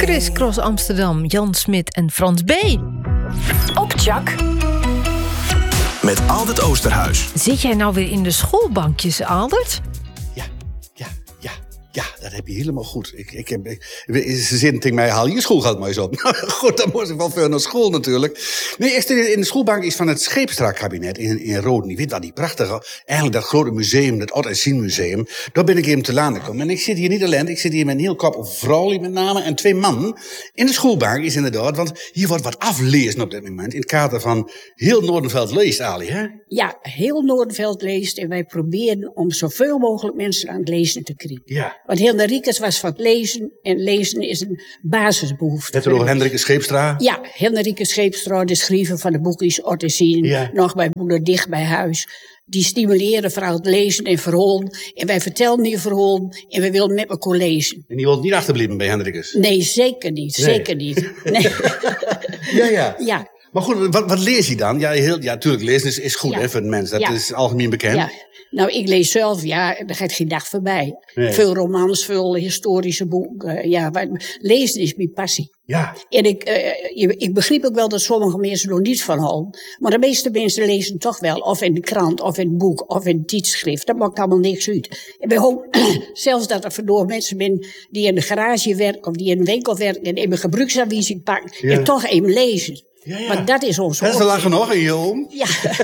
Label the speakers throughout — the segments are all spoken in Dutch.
Speaker 1: Crisscross Amsterdam, Jan Smit en Frans B.
Speaker 2: Op Tjak.
Speaker 3: Met Aldert Oosterhuis.
Speaker 1: Zit jij nou weer in de schoolbankjes, Aldert?
Speaker 4: Ja, dat heb je helemaal goed. Ze zitten tegen mij, haal je schoolgeld maar eens op. Nou goed, dan moest ik wel veel naar school natuurlijk. Nee, ik zit in de schoolbank is van het Scheepstra-kabinet in Roden. Je weet wat, die prachtige, eigenlijk dat grote museum, dat Odd en Sien museum. Daar ben ik even te laan gekomen. En ik zit hier niet alleen, ik zit hier met een heel kop vrouwen met name en 2 mannen. In de schoolbank is inderdaad, want hier wordt wat aflezen op dit moment. In het kader van heel Noordenveld leest, Ali, hè?
Speaker 5: Ja, heel Noordenveld leest en wij proberen om zoveel mogelijk mensen aan het lezen te krijgen.
Speaker 4: Ja.
Speaker 5: Want Henricus was van het lezen en lezen is een basisbehoefte.
Speaker 4: Het over Hendrikus Scheepstra?
Speaker 5: Ja, Henricus Scheepstra, de schrijver van de boekjes Odd en Sien,
Speaker 4: Ja.
Speaker 5: Nog bij moeder dicht bij huis. Die stimuleren vooral het lezen en verholen. En wij vertellen die verholen en we willen met elkaar lezen.
Speaker 4: En die wil niet achterblijven bij Hendrikus?
Speaker 5: Nee, zeker niet.
Speaker 4: Nee.
Speaker 5: Zeker niet. Nee.
Speaker 4: Ja.
Speaker 5: Ja.
Speaker 4: Maar goed, wat lees je dan? Ja, natuurlijk, lezen is goed,
Speaker 5: Ja.
Speaker 4: hè, voor de mens. Dat
Speaker 5: Ja.
Speaker 4: is algemeen bekend.
Speaker 5: Ja. Nou, ik lees zelf, er gaat geen dag voorbij.
Speaker 4: Nee.
Speaker 5: Veel romans, veel historische boeken. Lezen is mijn passie.
Speaker 4: Ja.
Speaker 5: En ik begrijp ook wel dat sommige mensen er niet van houden. Maar de meeste mensen lezen toch wel. Of in de krant, of in het boek, of in het tijdschrift. Dat maakt allemaal niks uit. En wij hopen zelfs dat er vandoor mensen zijn die in de garage werken, of die in een winkel werken, en even gebruiksaanwijzing pakken.
Speaker 4: Ja.
Speaker 5: En toch even lezen.
Speaker 4: Ja.
Speaker 5: Maar dat is ons
Speaker 4: Dat is wel lang genoeg in je oom.
Speaker 5: Ja.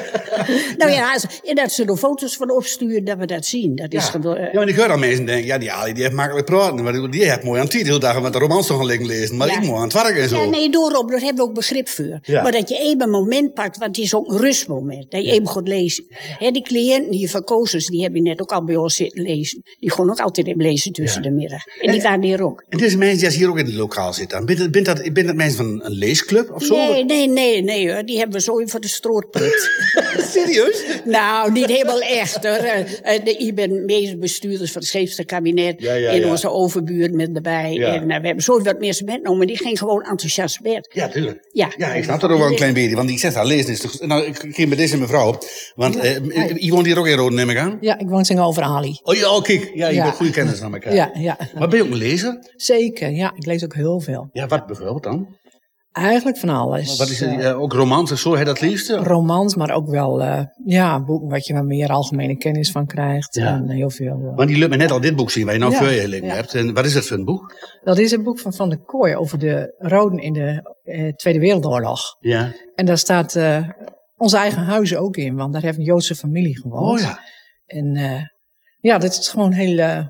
Speaker 5: Nou ja, en dat ze er foto's van opsturen, dat we dat zien. Dat is gewoon...
Speaker 4: Ja, maar ik hoor dan mensen denken, ja, die Ali, die heeft makkelijk praten. Maar die heeft mooi aan het de hele dag met de romans toch gaan liggen lezen. Maar
Speaker 5: Ja.
Speaker 4: ik moet aan het werk en zo.
Speaker 5: Ja, nee, daarom, daar hebben we ook begrip voor.
Speaker 4: Ja.
Speaker 5: Maar dat je even een moment pakt, want het is ook een rustmoment. Dat je even gaat lezen. Hè, die cliënten hier van Kozers, die hebben net ook al bij ons zitten lezen. Die gewoon ook altijd even lezen tussen de middag. En die waren hier ook.
Speaker 4: En deze mensen die hier ook in het lokaal zitten, bent dat mensen van een leesclub of zo?
Speaker 5: Nee hoor, die hebben we zo even voor de stroot prikt.
Speaker 4: Serieus?
Speaker 5: Nou, niet helemaal echt hoor. Ik ben medebestuurders van het Scheepsterkabinet.
Speaker 4: Ja,
Speaker 5: en
Speaker 4: ja.
Speaker 5: onze overburen met erbij.
Speaker 4: Ja.
Speaker 5: En we hebben zo wat mensen metgenomen, die gingen gewoon enthousiast met.
Speaker 4: Ja, tuurlijk.
Speaker 5: Ja.
Speaker 4: Ja, ik snap dat ook wel een klein beetje. Want ik zeg al, lezen is toch... Nou, ik ging met deze mevrouw op. Want je woont hier ook in Roden, neem ik aan?
Speaker 6: Ja, ik woon in Overali.
Speaker 4: Oh ja, kijk. Ja, je
Speaker 6: Ja.
Speaker 4: hebt goede kennis van elkaar.
Speaker 6: Ja.
Speaker 4: Maar ben je ook een lezer?
Speaker 6: Zeker. Ja, ik lees ook heel veel.
Speaker 4: Ja, wat bijvoorbeeld dan?
Speaker 6: Eigenlijk van alles.
Speaker 4: Wat is het? Ook romans en zo, hè, dat liefste?
Speaker 6: Romans, maar ook wel boeken wat je wat meer algemene kennis van krijgt.
Speaker 4: Ja.
Speaker 6: En heel veel.
Speaker 4: Want die lukt me net al dit boek zien, waar je nou
Speaker 6: Ja,
Speaker 4: voor je liggen
Speaker 6: ja.
Speaker 4: hebt. En wat is dat voor een boek?
Speaker 6: Dat is een boek van Van der Kooi over de Roden in de Tweede Wereldoorlog.
Speaker 4: Ja.
Speaker 6: En daar staat onze eigen huizen ook in, want daar heeft een Joodse familie gewoond.
Speaker 4: Oh ja.
Speaker 6: En dat is gewoon heel...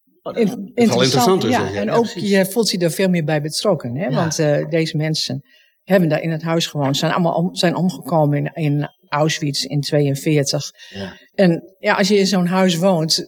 Speaker 4: interessant dus,
Speaker 6: Ja,
Speaker 4: ja.
Speaker 6: en
Speaker 4: Ja,
Speaker 6: ook
Speaker 4: precies.
Speaker 6: je voelt je er veel meer bij betrokken. Hè?
Speaker 4: Ja.
Speaker 6: Want deze mensen hebben daar in het huis gewoond. Zijn allemaal zijn omgekomen in Auschwitz in 1942.
Speaker 4: Ja.
Speaker 6: En ja, als je in zo'n huis woont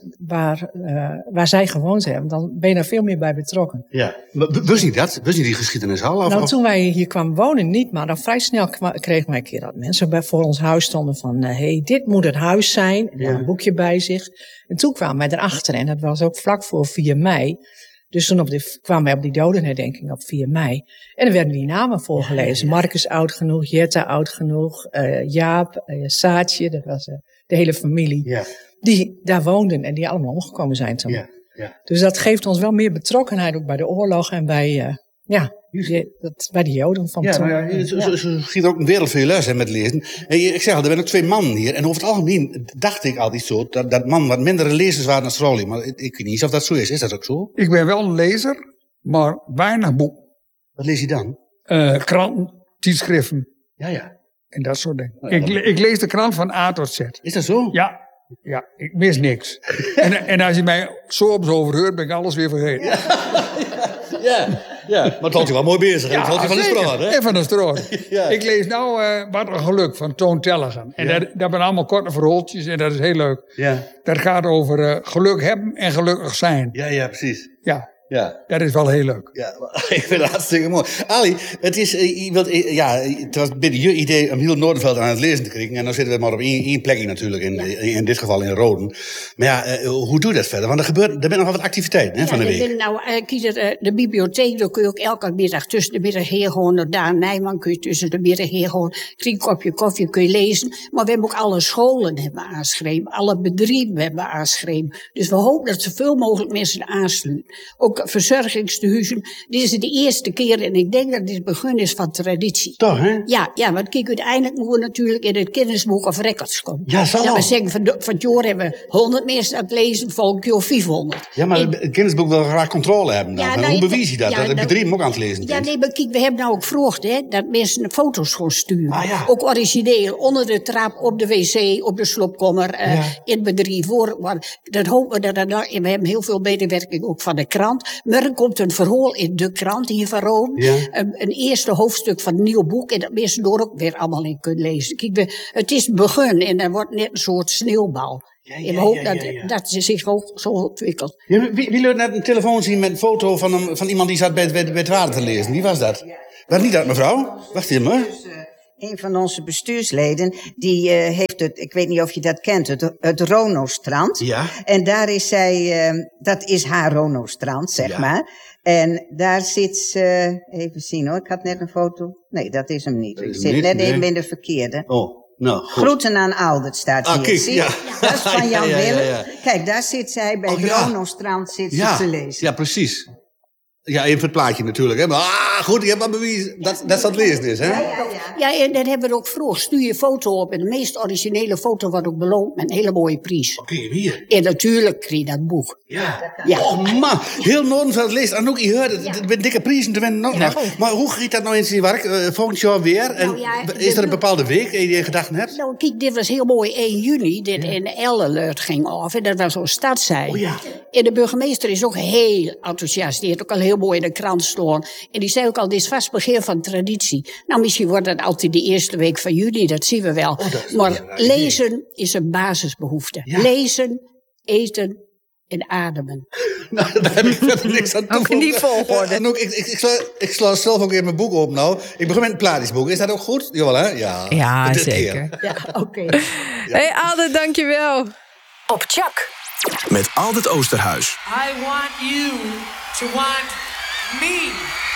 Speaker 6: waar zij gewoond hebben, dan ben je daar veel meer bij betrokken.
Speaker 4: Ja. Maar wist niet dat? Wist niet die geschiedenis al?
Speaker 6: Nou, toen wij hier kwamen wonen niet, maar dan vrij snel kregen wij een keer dat mensen voor ons huis stonden van, dit moet het huis zijn. En dan een boekje bij zich. En toen kwamen wij erachter, en dat was ook vlak voor 4 mei. Dus toen kwamen wij op die dodenherdenking op 4 mei. En er werden die namen voorgelezen. Marcus oud genoeg, Jetta oud genoeg, Jaap, Saatje, dat was de hele familie.
Speaker 4: Ja.
Speaker 6: Die daar woonden en die allemaal omgekomen zijn toen.
Speaker 4: Ja. Ja.
Speaker 6: Dus dat geeft ons wel meer betrokkenheid ook bij de oorlog en bij, bij de Joden van
Speaker 4: Ja,
Speaker 6: toen.
Speaker 4: nou ja, ze schiet ook een wereld veel les hè, met lezen. En ik zeg al, er zijn ook 2 mannen hier. En over het algemeen dacht ik altijd zo, dat man wat mindere lezers waren dan vrouwen. Maar ik weet niet of dat zo is. Is dat ook zo?
Speaker 7: Ik ben wel een lezer, maar weinig boek.
Speaker 4: Wat lees je dan?
Speaker 7: Kranten, tijdschriften
Speaker 4: Ja.
Speaker 7: en dat soort dingen. Ik lees de krant van A tot Z.
Speaker 4: Is dat zo?
Speaker 7: Ja, ik mis niks. en als je mij zo op zo overhoort, ben ik alles weer vergeten.
Speaker 4: Ja. Maar het houdt je wel mooi bezig. hè? Het houdt je van de
Speaker 7: zeker.
Speaker 4: straat, hè?
Speaker 7: En van de straat.
Speaker 4: Ja.
Speaker 7: Ik lees nou Wat een geluk van Toon Tellegen. En dat zijn allemaal korte verhaaltjes en dat is heel leuk.
Speaker 4: Ja.
Speaker 7: Dat gaat over geluk hebben en gelukkig zijn.
Speaker 4: Ja, precies.
Speaker 7: Ja,
Speaker 4: Ja.
Speaker 7: dat is wel heel leuk.
Speaker 4: Ja, ik vind het hartstikke mooi. Ali, het is, het was binnen je idee om heel Noordenveld aan het lezen te krijgen. En dan zitten we maar op één plekje natuurlijk, in dit geval in Roden. Maar ja, hoe doe je dat verder? Want er bent nog wel wat activiteiten hè, van de week.
Speaker 5: De bibliotheek, daar kun je ook elke middag tussen de middag heen gewoon naar Daan Nijman. Kun je tussen de middag heen gewoon een kopje koffie kun je lezen. Maar we hebben ook alle scholen hebben aangeschreven. Alle bedrijven hebben aangeschreven. Dus we hopen dat zoveel mogelijk mensen aansluiten. Ook verzorgingstehuizen. Dit is de eerste keer en ik denk dat dit het begin is van traditie.
Speaker 4: Toch, hè?
Speaker 5: Ja, want kijk, uiteindelijk moeten we natuurlijk in het Guinness Book of Records komen.
Speaker 4: Ja, zal
Speaker 5: we
Speaker 4: wel.
Speaker 5: zeggen, van het jaar hebben we 100 mensen aan het lezen, volgend jaar 500.
Speaker 4: Ja, maar het kennisboek wil graag controle hebben dan.
Speaker 5: Ja,
Speaker 4: En
Speaker 5: nou,
Speaker 4: hoe bewijs je dat?
Speaker 5: ja,
Speaker 4: Dat het
Speaker 5: nou-
Speaker 4: bedrijf hem ook aan het lezen
Speaker 5: Ja,
Speaker 4: is.
Speaker 5: nee, maar kijk, we hebben nou ook gevraagd, hè, dat mensen foto's gewoon sturen.
Speaker 4: Ah, ja.
Speaker 5: Ook origineel, onder de trap, op de wc, op de slopkommer, in het bedrijf. Maar dat hopen we dat we hebben heel veel medewerking ook van de krant. Morgen komt een verhaal in de krant hier van Rome.
Speaker 4: Ja.
Speaker 5: Een eerste hoofdstuk van een nieuw boek. En dat mensen door ook weer allemaal in kunnen lezen. Kijk, het is het begin en er wordt net een soort sneeuwbal. En we hopen dat ze zich ook zo ontwikkelt.
Speaker 4: Ja, wie leert net een telefoon zien met een foto van iemand die zat bij het water te lezen? Wie was dat? Was niet dat, mevrouw? Wacht even, hoor.
Speaker 8: Een van onze bestuursleden, die heeft het, ik weet niet of je dat kent, het Rono-strand.
Speaker 4: Ja.
Speaker 8: En daar is zij, dat is haar Rono-strand, zeg maar. En daar zit ze, even zien hoor, ik had net een foto. Nee, dat is hem niet. Ik zit net even in de verkeerde.
Speaker 4: Oh, nou, goed.
Speaker 8: Groeten aan Aldert staat hier.
Speaker 4: Kijk,
Speaker 8: Zie?
Speaker 4: ja.
Speaker 8: Dat is van Jan
Speaker 4: Ja.
Speaker 8: Willem. Kijk, daar zit zij bij het
Speaker 4: ja.
Speaker 8: Rono-strand zit ze
Speaker 4: Ja,
Speaker 8: te lezen.
Speaker 4: ja, precies. Ja, even het plaatje natuurlijk, hè. Maar goed, je hebt wel bewijs dat dat lezen is, hè?
Speaker 5: Ja, en dan hebben we ook vroeg. Stuur je foto op. En de meest originele foto wordt ook beloond met een hele mooie prijs.
Speaker 4: Oké, hier.
Speaker 5: En natuurlijk krijg je dat boek.
Speaker 4: Ja.
Speaker 5: Ja.
Speaker 4: Oh man, heel Noordenveld leest. En ook, je hoort het, er zijn dikke prijzen te winnen ook nog. Maar hoe gaat dat nou in zijn werk? Volgend jaar weer? En
Speaker 5: Nou ja,
Speaker 4: is er een bepaalde week die je gedachten hebt?
Speaker 5: Nou, kijk, dit was heel mooi 1 juni. Dit in Elle-alert ging af. En dat was zo'n stadszij.
Speaker 4: Oh ja.
Speaker 5: En de burgemeester is ook heel enthousiast. Die heeft ook al heel mooi in de krant staan. En die zei ook al, dit is vast begin van traditie. Nou, misschien wordt dat altijd de eerste week van juni. Dat zien we wel. Maar lezen is een basisbehoefte.
Speaker 4: Ja.
Speaker 5: Lezen, eten en ademen.
Speaker 4: Nou, daar heb ik verder niks aan toe.
Speaker 1: Ook in die volgorde.
Speaker 4: En ook, ik sla zelf ook in mijn boek op nou. Ik begin met een plaatjesboek. Is dat ook goed? Jawel, hè? Ja,
Speaker 1: Ja,
Speaker 4: dit
Speaker 1: zeker.
Speaker 4: keer.
Speaker 5: Ja, oké.
Speaker 1: Hey Aldert, dankjewel.
Speaker 2: Op Chuck.
Speaker 3: Met Aldert Oosterhuis.
Speaker 9: I want you to want me.